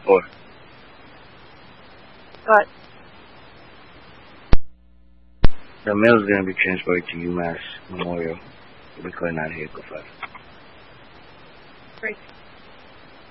Or What? the mail is going to be transported to UMass Memorial. We'll be calling out here. Go 5. Great.